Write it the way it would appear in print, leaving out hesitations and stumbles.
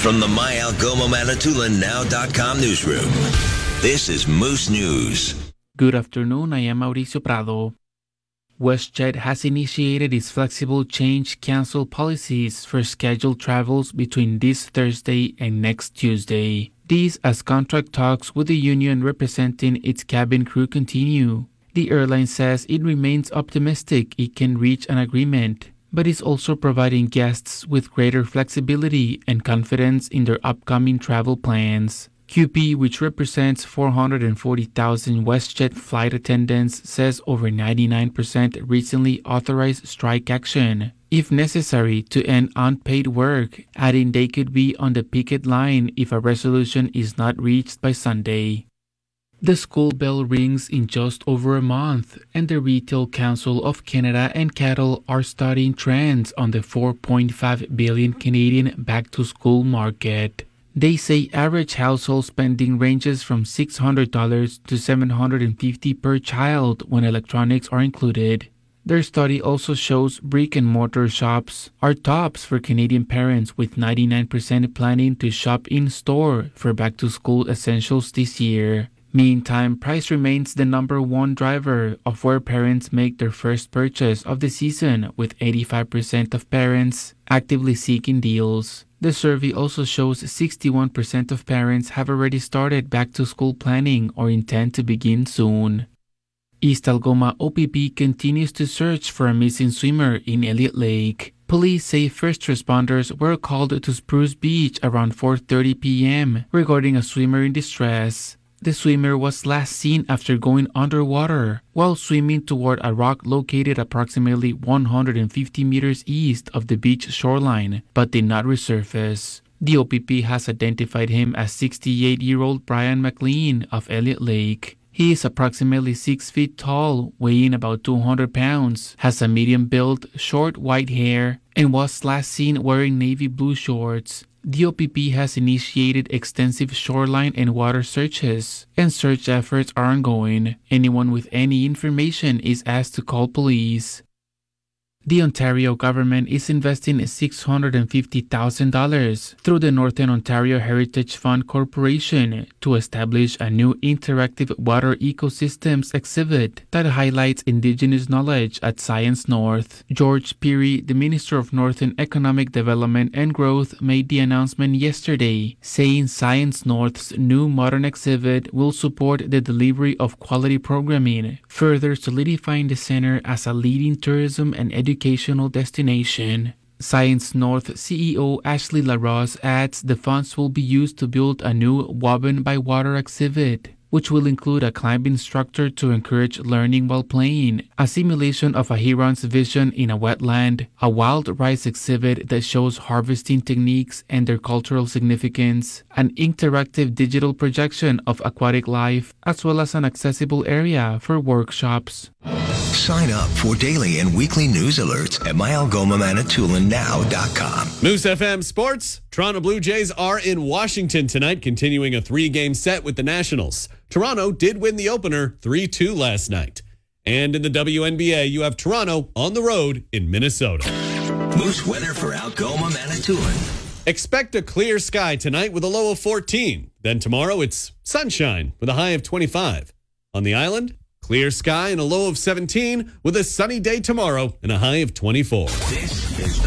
From the My Algoma Manitoulin Now.com newsroom, this is Moose News. Good afternoon, I am Mauricio Prado. WestJet has initiated its flexible change cancel policies for scheduled travels between this Thursday and next Tuesday. This as contract talks with the union representing its cabin crew continue. The airline says it remains optimistic it can reach an agreement, but is also providing guests with greater flexibility and confidence in their upcoming travel plans. QP, which represents 440,000 WestJet flight attendants, says over 99% recently authorized strike action, if necessary, to end unpaid work, adding they could be on the picket line if a resolution is not reached by Sunday. The school bell rings in just over a month, and the Retail Council of Canada and Cattle are studying trends on the 4.5 billion Canadian back-to-school market. They say average household spending ranges from $600 to $750 per child when electronics are included. Their study also shows brick-and-mortar shops are tops for Canadian parents, with 99% planning to shop in-store for back-to-school essentials this year. Meantime, price remains the number one driver of where parents make their first purchase of the season, with 85% of parents actively seeking deals. The survey also shows 61% of parents have already started back-to-school planning or intend to begin soon. East Algoma OPP continues to search for a missing swimmer in Elliott Lake. Police say first responders were called to Spruce Beach around 4:30 p.m. regarding a swimmer in distress. The swimmer was last seen after going underwater while swimming toward a rock located approximately 150 meters east of the beach shoreline, but did not resurface. The OPP has identified him as 68-year-old Brian McLean of Elliott Lake. He is approximately 6 feet tall, weighing about 200 pounds, has a medium build, short white hair, and was last seen wearing navy blue shorts. The OPP has initiated extensive shoreline and water searches, and search efforts are ongoing. Anyone with any information is asked to call police. The Ontario government is investing $650,000 through the Northern Ontario Heritage Fund Corporation to establish a new interactive water ecosystems exhibit that highlights Indigenous knowledge at Science North. George Peary, the Minister of Northern Economic Development and Growth, made the announcement yesterday, saying Science North's new modern exhibit will support the delivery of quality programming, further solidifying the center as a leading tourism and educational destination. Science North CEO Ashley LaRose adds the funds will be used to build a new Woven by Water exhibit, which will include a climbing structure to encourage learning while playing, a simulation of a heron's vision in a wetland, a wild rice exhibit that shows harvesting techniques and their cultural significance, an interactive digital projection of aquatic life, as well as an accessible area for workshops. Sign up for daily and weekly news alerts at myalgomamanitoulin.now.com. Moose FM Sports. Toronto Blue Jays are in Washington tonight, continuing a 3-game set with the Nationals. Toronto did win the opener 3-2 last night. And in the WNBA, you have Toronto on the road in Minnesota. Moose weather for Algoma, Manitoulin. Expect a clear sky tonight with a low of 14. Then tomorrow it's sunshine with a high of 25. On the island, clear sky and a low of 17 with a sunny day tomorrow and a high of 24. This is